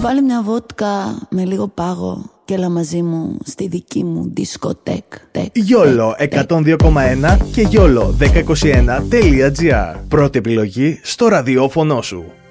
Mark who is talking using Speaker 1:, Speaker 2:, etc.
Speaker 1: Βάλε μια βότκα με λίγο πάγο και έλα μαζί μου στη δική μου δισκοτέκ.
Speaker 2: YOLO 102,1 και YOLO1021.gr. Πρώτη επιλογή στο ραδιόφωνο σου.